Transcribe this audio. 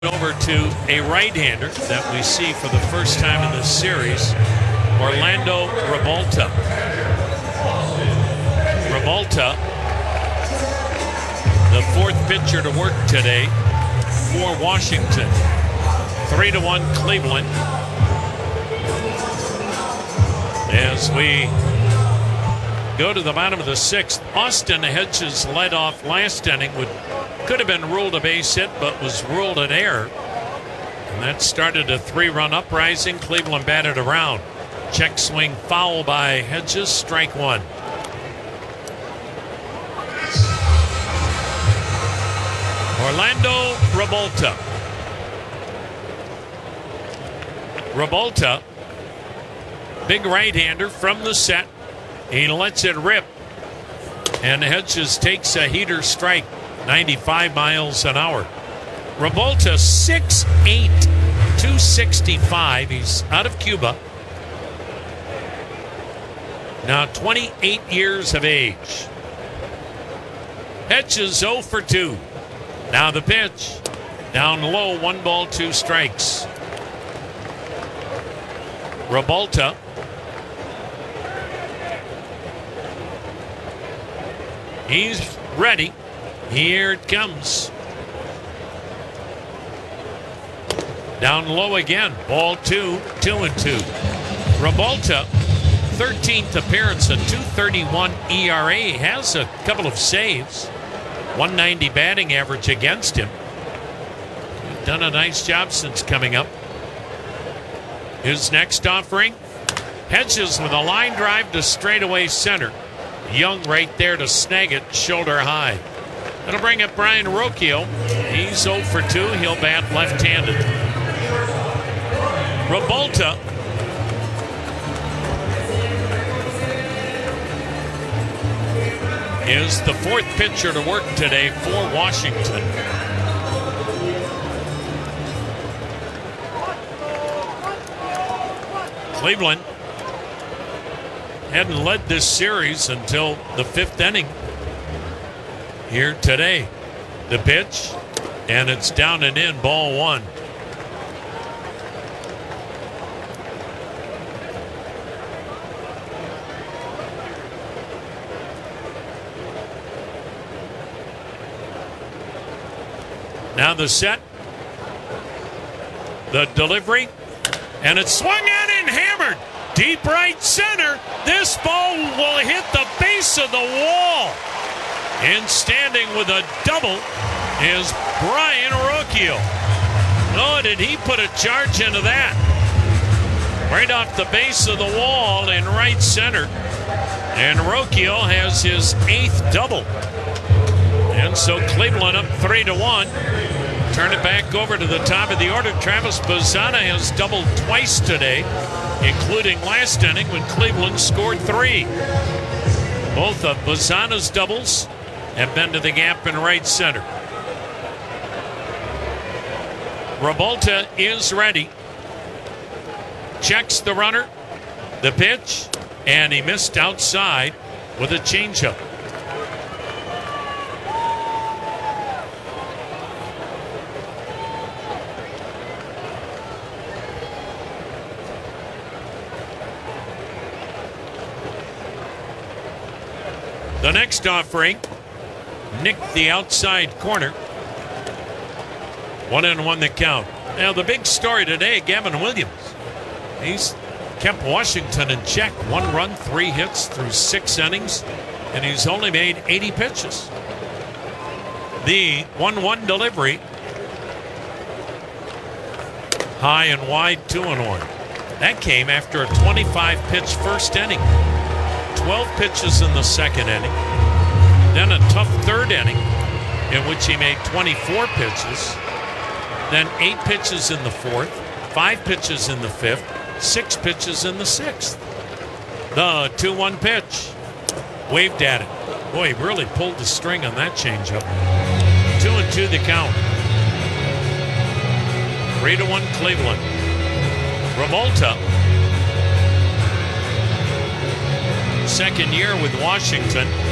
Over to a right-hander that we see for the first time in this series, Orlando Revolta. Revolta, the fourth pitcher to work today for Washington. 3-1 Cleveland. As we go to the bottom of the sixth, Austin Hedges led off last inning. Could have been ruled a base hit, but was ruled an error. And that started a 3-run uprising. Cleveland batted around. Check swing foul by Hedges, strike one. Orlando Revolta. Revolta, big right-hander from the set. He lets it rip. And Hedges takes a heater strike. 95 miles an hour. Revolta 6'8", 265. He's out of Cuba. Now 28 years of age. Hedges 0 for 2. Now the pitch. Down low, 1 ball, 2 strikes. Revolta. He's ready. Here it comes. Down low again. Ball 2, 2-2. Revolta, 13th appearance, a 2.31 ERA. Has a couple of saves. 190 batting average against him. He's done a nice job since coming up. His next offering, Hedges with a line drive to straightaway center. Young right there to snag it shoulder high. That'll bring up Brayan Rocchio. He's 0 for 2. He'll bat left-handed. Revolta is the fourth pitcher to work today for Washington. Cleveland hadn't led this series until the 5th inning. Here today, the pitch, and it's down and in, ball 1. Now the set, the delivery, and it's swung at and hammered. Deep right center. This ball will hit the base of the wall. And standing with a double is Brayan Rocchio. Oh, did he put a charge into that? Right off the base of the wall in right center. And Rocchio has his 8th double. And so Cleveland up 3-1. Turn it back over to the top of the order. Travis Bazzana has doubled twice today, including last inning when Cleveland scored 3. Both of Bazzana's doubles have been to the gap in right center. Revolta is ready. Checks the runner, the pitch, and he missed outside with a changeup. The next offering nicked the outside corner. 1-1 the count. Now the big story today, Gavin Williams. He's kept Washington in check. 1 run, 3 hits through 6 innings, and he's only made 80 pitches. The 1-1 delivery. High and wide, 2-1. That came after a 25-pitch first inning. 12 pitches in the second inning. Then a tough third inning in which he made 24 pitches. Then 8 pitches in the fourth, 5 pitches in the fifth, 6 pitches in the sixth. The 2-1 pitch. Waved at it. Boy, he really pulled the string on that changeup. 2-2 the count. 3-1 Cleveland. Revolta, second year with Washington.